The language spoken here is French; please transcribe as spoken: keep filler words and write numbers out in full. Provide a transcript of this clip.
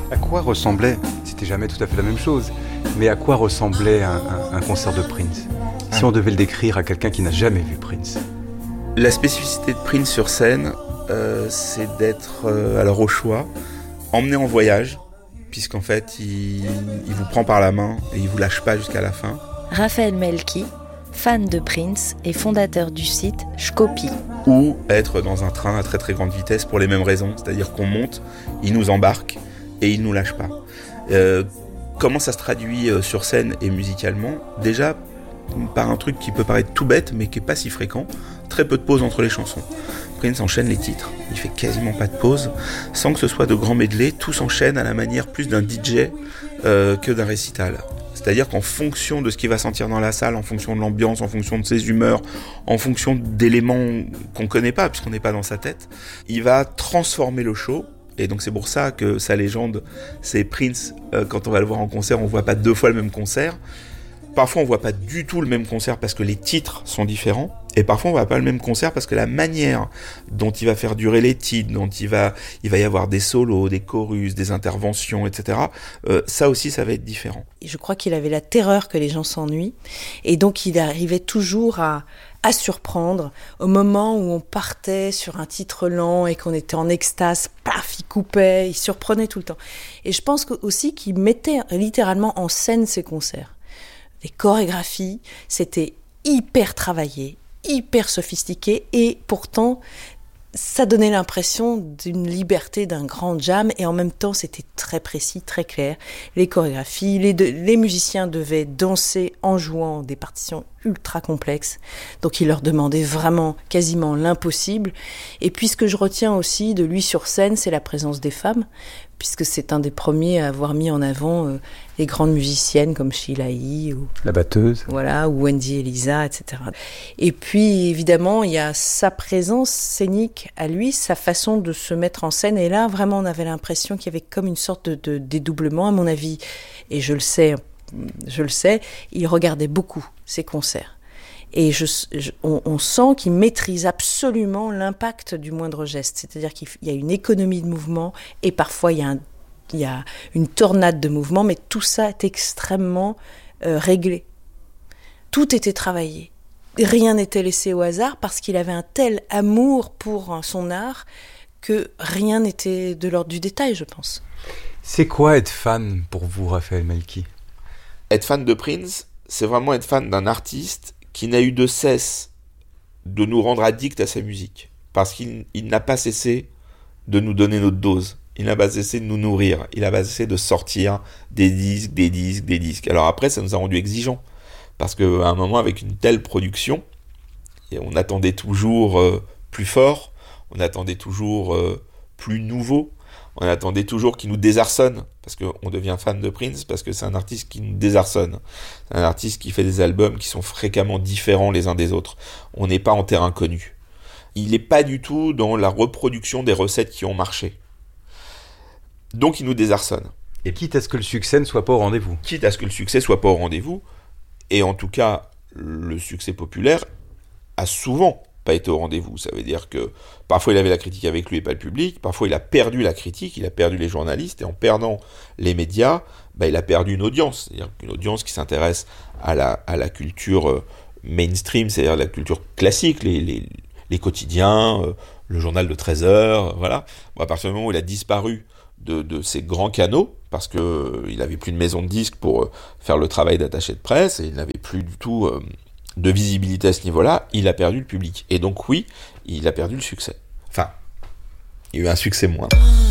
À quoi ressemblait, c'était jamais tout à fait la même chose, mais à quoi ressemblait un, un, un concert de Prince ? Si on devait le décrire à quelqu'un qui n'a jamais vu Prince. La spécificité de Prince sur scène, euh, c'est d'être, euh, alors au choix, emmené en voyage, puisqu'en fait, il, il vous prend par la main et il vous lâche pas jusqu'à la fin. Raphaël Melki, fan de Prince et fondateur du site Shkopi. Ou être dans un train à très très grande vitesse pour les mêmes raisons, c'est-à-dire qu'on monte, il nous embarque et il nous lâche pas. Euh, comment ça se traduit euh, sur scène et musicalement ? Déjà, par un truc qui peut paraître tout bête, mais qui est pas si fréquent, très peu de pauses entre les chansons. Prince enchaîne les titres, il fait quasiment pas de pause, sans que ce soit de grands medley, tout s'enchaîne à la manière plus d'un D J euh, que d'un récital. C'est-à-dire qu'en fonction de ce qu'il va sentir dans la salle, en fonction de l'ambiance, en fonction de ses humeurs, en fonction d'éléments qu'on connaît pas, puisqu'on n'est pas dans sa tête, il va transformer le show. Et donc c'est pour ça que sa légende, c'est Prince, euh, quand on va le voir en concert, on voit pas deux fois le même concert. Parfois on voit pas du tout le même concert parce que les titres sont différents. Et parfois on voit pas le même concert parce que la manière dont il va faire durer les titres, dont il va, il va y avoir des solos, des chorus, des interventions, et cetera. Euh, ça aussi, ça va être différent. Je crois qu'il avait la terreur que les gens s'ennuient. Et donc il arrivait toujours à, à surprendre. Au moment où on partait sur un titre lent et qu'on était en extase, paf, il coupait, il surprenait tout le temps. Et je pense aussi qu'il mettait littéralement en scène ses concerts. Les chorégraphies, c'était hyper travaillé, hyper sophistiqué, et pourtant, ça donnait l'impression d'une liberté, d'un grand jam, et en même temps, c'était très précis, très clair. Les chorégraphies, les, de, les musiciens devaient danser en jouant des partitions ultra complexes, donc il leur demandait vraiment quasiment l'impossible. Et puis, ce que je retiens aussi de lui sur scène, c'est la présence des femmes, puisque c'est un des premiers à avoir mis en avant euh, les grandes musiciennes comme Sheila E. ou la batteuse, voilà, ou Wendy Elisa, et cetera. Et puis évidemment, il y a sa présence scénique à lui, sa façon de se mettre en scène. Et là, vraiment, on avait l'impression qu'il y avait comme une sorte de, de dédoublement, à mon avis. Et je le sais, je le sais, il regardait beaucoup ses concerts. Et je, je, on, on sent qu'il maîtrise absolument l'impact du moindre geste. C'est-à-dire qu'il y a une économie de mouvement et parfois il y a, un, il y a une tornade de mouvement, mais tout ça est extrêmement euh, réglé. Tout était travaillé. Rien n'était laissé au hasard parce qu'il avait un tel amour pour son art que rien n'était de l'ordre du détail, je pense. C'est quoi être fan pour vous, Raphaël Melki ? Être fan de Prince, c'est vraiment être fan d'un artiste qui n'a eu de cesse de nous rendre addicts à sa musique. Parce qu'il il n'a pas cessé de nous donner notre dose. Il n'a pas cessé de nous nourrir. Il n'a pas cessé de sortir des disques, des disques, des disques. Alors après, ça nous a rendus exigeants. Parce qu'à un moment, avec une telle production, on attendait toujours euh, plus fort, on attendait toujours euh, plus nouveau, on attendait toujours qu'il nous désarçonne. Parce qu'on devient fan de Prince, parce que c'est un artiste qui nous désarçonne. C'est un artiste qui fait des albums qui sont fréquemment différents les uns des autres. On n'est pas en terrain connu. Il n'est pas du tout dans la reproduction des recettes qui ont marché. Donc il nous désarçonne. Et quitte à ce que le succès ne soit pas au rendez-vous. Quitte à ce que le succès soit pas au rendez-vous, et en tout cas, le succès populaire a souvent pas été au rendez-vous. Ça veut dire que parfois il avait la critique avec lui et pas le public, parfois il a perdu la critique, il a perdu les journalistes, et en perdant les médias, bah, il a perdu une audience, c'est-à-dire une audience qui s'intéresse à la, à la culture euh, mainstream, c'est-à-dire la culture classique, les, les, les quotidiens, euh, le journal de treize heures, voilà. Bon, à partir du moment où il a disparu de, de ces grands canaux, parce que euh, il avait plus de maison de disques pour euh, faire le travail d'attaché de presse, et il n'avait plus du tout euh, de visibilité à ce niveau-là, il a perdu le public. Et donc oui, il a perdu le succès. Enfin, il y a eu un succès moindre.